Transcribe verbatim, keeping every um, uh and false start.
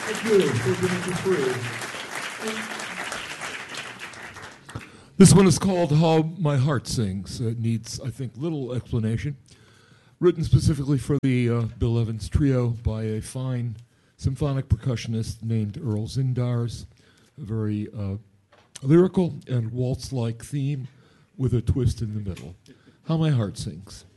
Thank you for giving it free. This one is called How My Heart Sings. It needs, I think, little explanation. Written specifically for the uh, Bill Evans Trio by a fine symphonic percussionist named Earl Zindars. A very uh, lyrical and waltz-like theme with a twist in the middle. How My Heart Sings.